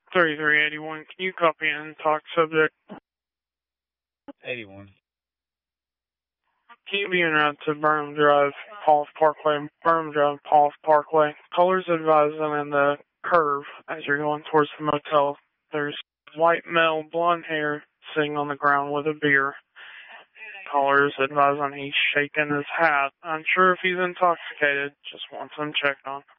3381, can you copy and talk subject? 81. Can you be en route to Burnham Drive, Paul's Parkway, Burnham Drive, Paul's Parkway? Callers advise them in the curve as you're going towards the motel. There's white male, blonde hair, sitting on the ground with a beer. Callers advise on he's shaking his hat. Unsure if he's intoxicated, just wants him checked on.